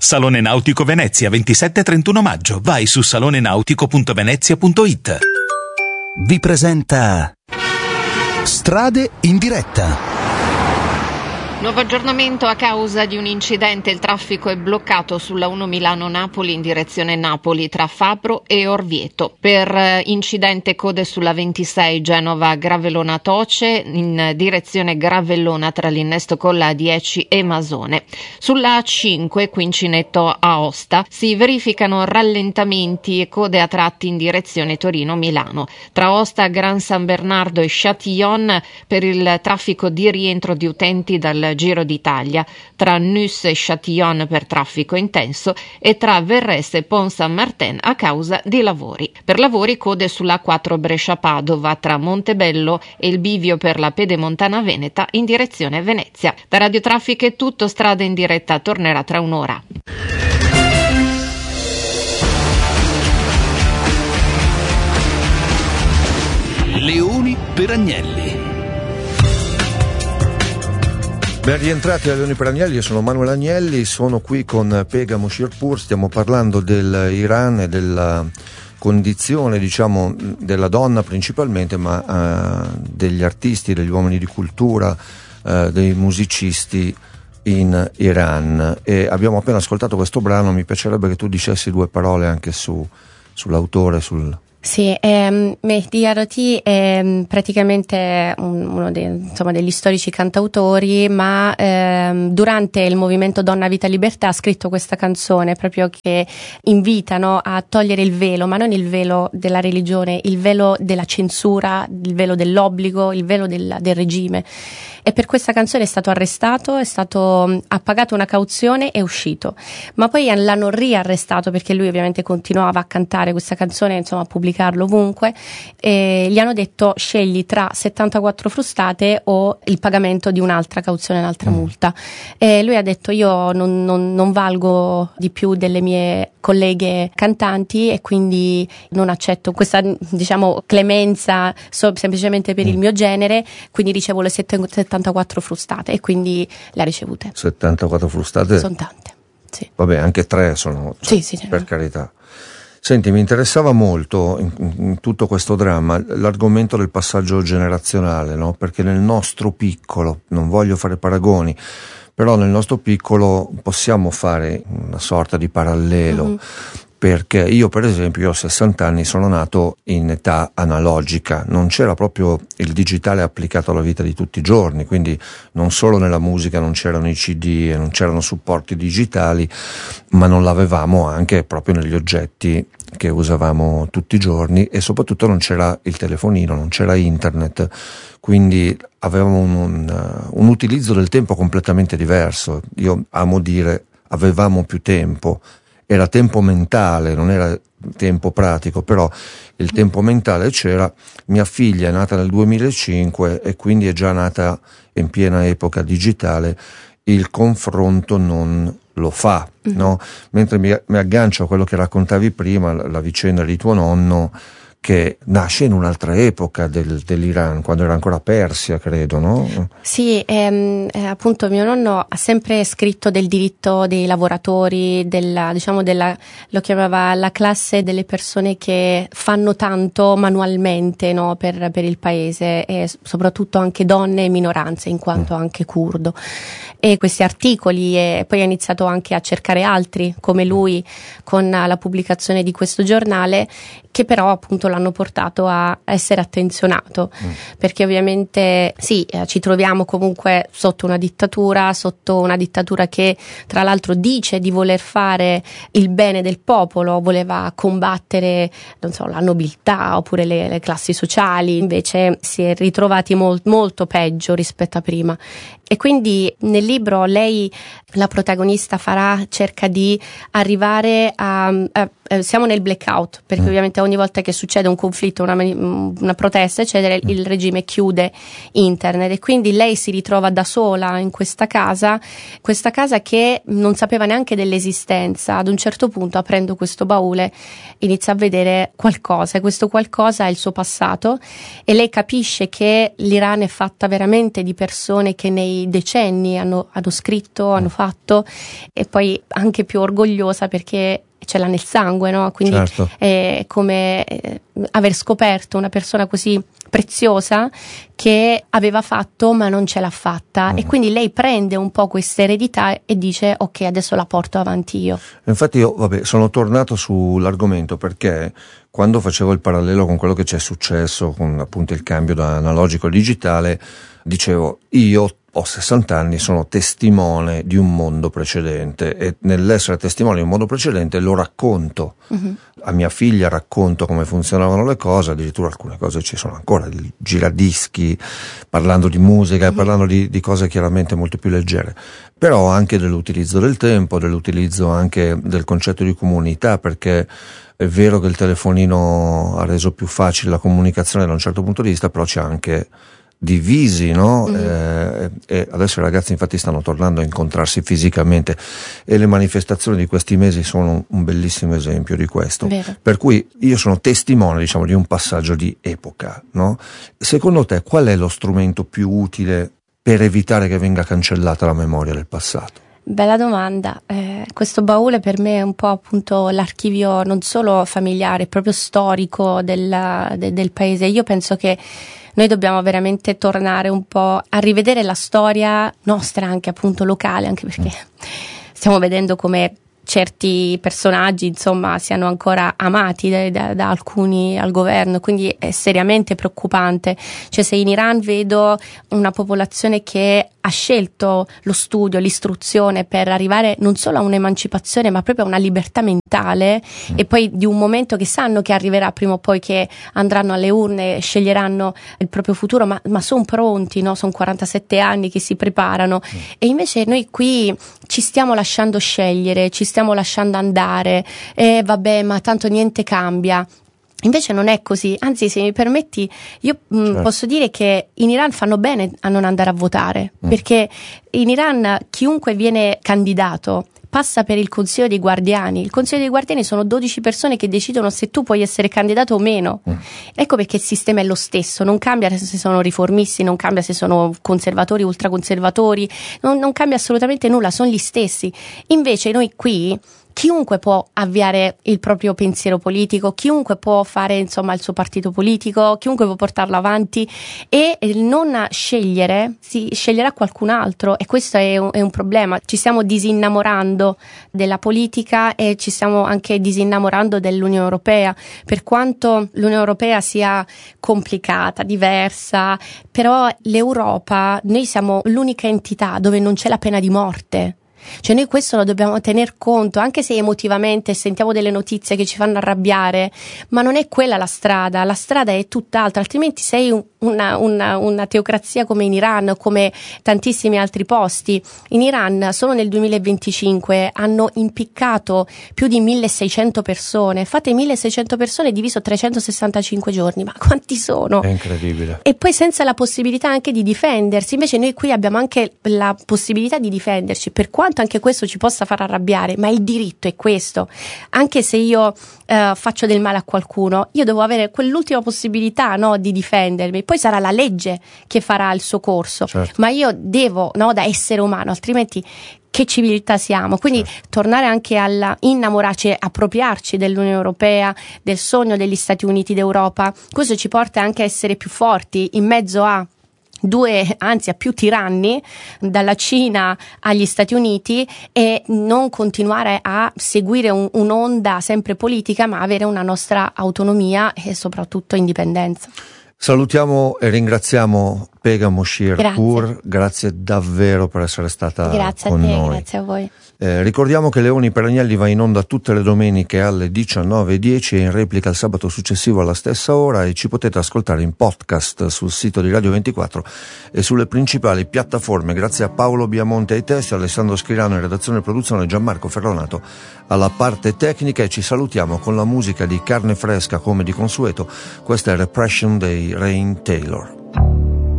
Salone Nautico Venezia, 27-31 maggio. Vai su salonenautico.venezia.it. Vi presenta Strade in diretta. Nuovo aggiornamento a causa di un incidente. Il traffico è bloccato sulla 1 Milano-Napoli in direzione Napoli tra Fabro e Orvieto. Per incidente code sulla 26 Genova-Gravellona-Toce in direzione Gravellona tra l'innesto con la 10 e Masone. Sulla A5 Quincinetto-Aosta si verificano rallentamenti e code a tratti in direzione Torino-Milano. Tra Aosta, Gran San Bernardo e Châtillon per il traffico di rientro di utenti dal Giro d'Italia, tra Nus e Châtillon per traffico intenso e tra Verresse e Pont-Saint-Martin a causa di lavori. Per lavori code sulla A4 Brescia-Padova tra Montebello e il bivio per la Pedemontana Veneta in direzione Venezia. Da Radio Traffic è tutto, Strada in diretta tornerà tra un'ora. Leoni per Agnelli. Ben rientrati a Leoni per Agnelli, io sono Manuel Agnelli, sono qui con Pegamo Shirpur, stiamo parlando dell'Iran e della condizione, diciamo, della donna principalmente, ma degli artisti, degli uomini di cultura, dei musicisti in Iran. E abbiamo appena ascoltato questo brano, mi piacerebbe che tu dicessi due parole anche sull'autore, Sì, Mehdi Arati è praticamente uno degli storici cantautori, ma durante il movimento Donna Vita Libertà ha scritto questa canzone proprio che invitano a togliere il velo, ma non il velo della religione, il velo della censura, il velo dell'obbligo, il velo del regime. E per questa canzone è stato arrestato, ha pagato una cauzione e è uscito. Ma poi l'hanno riarrestato perché lui ovviamente continuava a cantare questa canzone, insomma, a pubblicarlo ovunque, e gli hanno detto: scegli tra 74 frustate o il pagamento di un'altra cauzione, un'altra multa. E lui ha detto: io non valgo di più delle mie colleghe cantanti e quindi non accetto questa, diciamo, clemenza semplicemente per il mio genere, quindi ricevo le 74 frustate, e quindi le ha ricevute. 74 frustate? Sono tante, sì. Vabbè, anche 3 sono, sì, per carità. Senti, mi interessava molto in tutto questo dramma l'argomento del passaggio generazionale, no? Perché nel nostro piccolo, non voglio fare paragoni, però nel nostro piccolo possiamo fare una sorta di parallelo. Perché io, per esempio, ho 60 anni, sono nato in età analogica, non c'era proprio il digitale applicato alla vita di tutti i giorni, quindi non solo nella musica non c'erano i CD e non c'erano supporti digitali, ma non l'avevamo anche proprio negli oggetti che usavamo tutti i giorni, e soprattutto non c'era il telefonino, non c'era internet, quindi avevamo un utilizzo del tempo completamente diverso. Io amo dire avevamo più tempo. Era tempo mentale, non era tempo pratico, però il tempo mentale c'era. Mia figlia è nata nel 2005 e quindi è già nata in piena epoca digitale. Il confronto non lo fa, no? Mentre mi aggancio a quello che raccontavi prima, la vicenda di tuo nonno, che nasce in un'altra epoca dell'Iran, quando era ancora Persia, credo, no? Sì, appunto mio nonno ha sempre scritto del diritto dei lavoratori, lo chiamava la classe delle persone che fanno tanto manualmente, no, per il paese, e soprattutto anche donne e minoranze, in quanto anche curdo. E questi articoli, e poi ha iniziato anche a cercare altri come lui con la pubblicazione di questo giornale, che però appunto l'hanno portato a essere attenzionato, perché ovviamente sì, ci troviamo comunque sotto una dittatura che tra l'altro dice di voler fare il bene del popolo, voleva combattere, non so, la nobiltà oppure le classi sociali, invece si è ritrovati molto peggio rispetto a prima. E quindi nel libro lei, la protagonista Farah, cerca di arrivare siamo nel blackout, perché ovviamente ogni volta che succede un conflitto, una protesta eccetera, il regime chiude internet, e quindi lei si ritrova da sola in questa casa che non sapeva neanche dell'esistenza. Ad un certo punto, aprendo questo baule, inizia a vedere qualcosa, e questo qualcosa è il suo passato, e lei capisce che l'Iran è fatta veramente di persone che nei nei decenni hanno scritto, hanno fatto, e poi anche più orgogliosa perché ce l'ha nel sangue, no? Quindi certo. è come aver scoperto una persona così preziosa che aveva fatto ma non ce l'ha fatta, e quindi lei prende un po' questa eredità e dice ok, adesso la porto avanti io. Infatti io sono tornato sull'argomento perché quando facevo il parallelo con quello che c'è successo con appunto il cambio da analogico al digitale, dicevo io ho 60 anni, sono testimone di un mondo precedente, e nell'essere testimone di un mondo precedente lo racconto. A mia figlia racconto come funzionavano le cose, addirittura alcune cose ci sono ancora, il giradischi, parlando di musica, parlando di cose chiaramente molto più leggere, però anche dell'utilizzo del tempo, dell'utilizzo anche del concetto di comunità, perché è vero che il telefonino ha reso più facile la comunicazione da un certo punto di vista, però c'è anche divisi, no? E adesso i ragazzi infatti stanno tornando a incontrarsi fisicamente, e le manifestazioni di questi mesi sono un bellissimo esempio di questo. Vero. Per cui io sono testimone, diciamo, di un passaggio di epoca, no? Secondo te qual è lo strumento più utile per evitare che venga cancellata la memoria del passato? Bella domanda. Questo baule per me è un po' appunto l'archivio non solo familiare, proprio storico del paese. Io penso che noi dobbiamo veramente tornare un po' a rivedere la storia nostra, anche appunto locale, anche perché stiamo vedendo come certi personaggi, insomma, siano ancora amati da alcuni al governo, quindi è seriamente preoccupante. Cioè, se in Iran vedo una popolazione che ha scelto lo studio, l'istruzione per arrivare non solo a un'emancipazione ma proprio a una libertà mentale, e poi di un momento che sanno che arriverà prima o poi, che andranno alle urne e sceglieranno il proprio futuro, ma sono pronti, no? Sono 47 anni che si preparano, e invece noi qui ci stiamo lasciando scegliere, ci stiamo lasciando andare, e vabbè, ma tanto niente cambia. Invece non è così, anzi, se mi permetti, io certo. posso dire che in Iran fanno bene a non andare a votare, perché in Iran chiunque viene candidato passa per il Consiglio dei Guardiani. Il Consiglio dei Guardiani sono 12 persone che decidono se tu puoi essere candidato o meno. Ecco perché il sistema è lo stesso, non cambia se sono riformisti, non cambia se sono conservatori, ultraconservatori, non cambia assolutamente nulla, sono gli stessi. Invece noi qui chiunque può avviare il proprio pensiero politico, chiunque può fare insomma il suo partito politico, chiunque può portarlo avanti, e non scegliere, si sceglierà qualcun altro, e questo è un problema. Ci stiamo disinnamorando della politica e ci stiamo anche disinnamorando dell'Unione Europea, per quanto l'Unione Europea sia complicata, diversa, però l'Europa, noi siamo l'unica entità dove non c'è la pena di morte. Cioè noi questo lo dobbiamo tener conto, anche se emotivamente sentiamo delle notizie che ci fanno arrabbiare, ma non è quella la strada è tutt'altra, altrimenti sei una teocrazia come in Iran, come tantissimi altri posti. In Iran solo nel 2025 hanno impiccato più di 1600 persone, fate 1600 persone diviso 365 giorni, ma quanti sono? È incredibile. E poi senza la possibilità anche di difendersi. Invece noi qui abbiamo anche la possibilità di difenderci, per quanto anche questo ci possa far arrabbiare, ma il diritto è questo. Anche se io faccio del male a qualcuno, io devo avere quell'ultima possibilità, no, di difendermi. Poi sarà la legge che farà il suo corso, certo. Ma io devo, no, da essere umano, altrimenti che civiltà siamo? Quindi tornare anche alla innamorarci, appropriarci dell'Unione Europea, del sogno degli Stati Uniti d'Europa. Questo ci porta anche a essere più forti in mezzo a a più tiranni, dalla Cina agli Stati Uniti, e non continuare a seguire un'onda sempre politica, ma avere una nostra autonomia e soprattutto indipendenza. Salutiamo e ringraziamo Pegah Moshier-Pur, grazie davvero per essere stata con noi. Grazie a voi. Ricordiamo che Leoni per Agnelli va in onda tutte le domeniche alle 19:10 e in replica il sabato successivo alla stessa ora, e ci potete ascoltare in podcast sul sito di Radio 24 e sulle principali piattaforme. Grazie a Paolo Biamonte ai testi, Alessandro Schirano in redazione e produzione, Gianmarco Ferronato alla parte tecnica, e ci salutiamo con la musica di carne fresca come di consueto. Questa è Repression dei Rain Taylor.